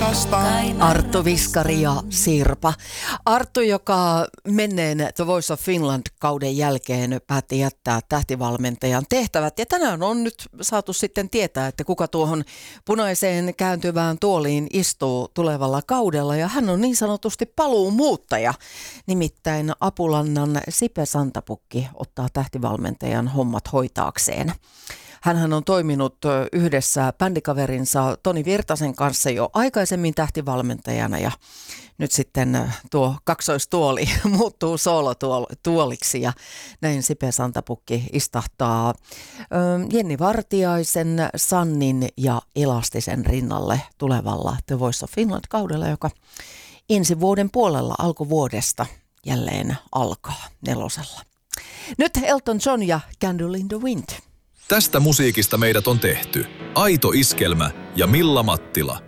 rakastan. Arttu Viskari ja Sirpa. Arttu, joka menneen The Voice of Finland-kauden jälkeen päätti jättää tähtivalmentajan tehtävät. Ja tänään on nyt saatu sitten tietää, että kuka tuohon punaiseen kääntyvään tuoliin istuu tulevalla kaudella. Ja hän on niin sanotusti paluumuuttaja. Nimittäin Apulannan Sipe Santapukki ottaa tähtivalmentajan hommat hoitaakseen. Hänhän on toiminut yhdessä bändikaverinsa Toni Virtasen kanssa jo aikaisemmin tähtivalmentajana ja nyt sitten tuo kaksoistuoli muuttuu soolotuoliksi ja näin Sipe Santapukki istahtaa Jenni Vartiaisen, Sannin ja Elastisen rinnalle tulevalla The Voice of Finland-kaudella, joka ensi vuoden puolella alkuvuodesta jälleen alkaa 4. Nyt Elton John ja Candle in the Wind. Tästä musiikista meidät on tehty Aito Iskelmä ja Milla Mattila.